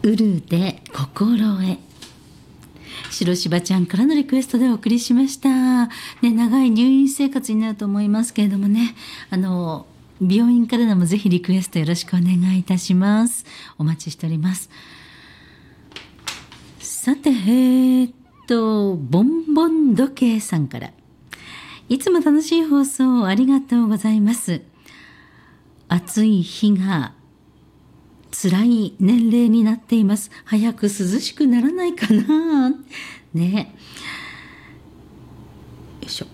ウルで心へ。白柴ちゃんからのリクエストでお送りしました、長い入院生活になると思いますけれどもね、病院からでもぜひリクエストよろしくお願いいたします。お待ちしております。さてボンボン時計さんから、いつも楽しい放送ありがとうございます。暑い日が辛い年齢になっています。早く涼しくならないかなね。よいしょ。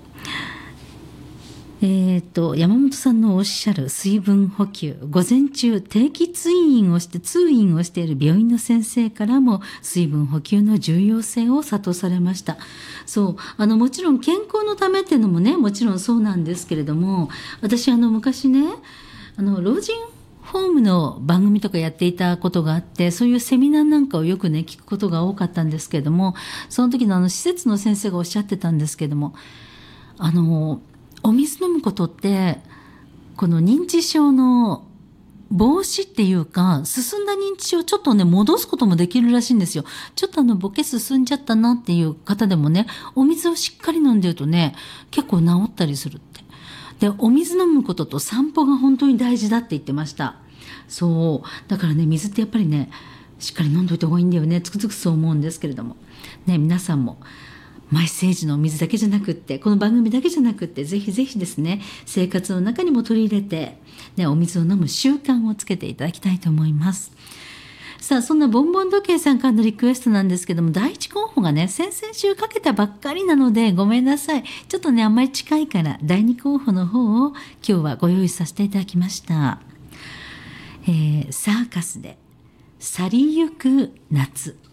山本さんのおっしゃる水分補給、午前中定期通院をしている病院の先生からも水分補給の重要性を諭されました。そうもちろん健康のためっていうのもね、もちろんそうなんですけれども、私昔ね老人ホームの番組とかやっていたことがあって、そういうセミナーなんかをよくね聞くことが多かったんですけれども、その時の施設の先生がおっしゃってたんですけれども、お水飲むことってこの認知症の防止っていうか、進んだ認知症をちょっとね戻すこともできるらしいんですよ。ちょっとボケ進んじゃったなっていう方でもね、お水をしっかり飲んでるとね結構治ったりするって。で、お水飲むことと散歩が本当に大事だって言ってました。だからね、水ってやっぱりねしっかり飲んどいた方がいいんだよね。つくづくそう思うんですけれどもね、皆さんもマイセージのお水だけじゃなくって、この番組だけじゃなくって、ぜひぜひですね、生活の中にも取り入れて、お水を飲む習慣をつけていただきたいと思います。さあ、そんなボンボン時計さんからのリクエストなんですけども、第一候補がね先々週かけたばっかりなのでごめんなさい。ちょっとねあんまり近いから第二候補の方を今日はご用意させていただきました。サーカスで去りゆく夏。